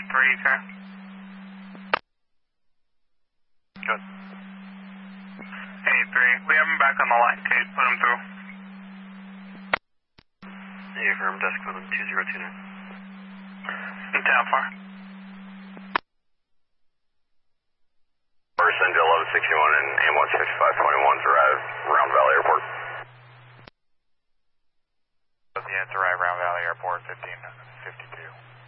3, sir. Good. Hey, 3. We have him back on the line. Okay, put him through. Hey, affirm, desk code 2029. And how far? Person to 1161 and AM16521 arrive Round Valley Airport. The answer, right, Round Valley Airport, 1552.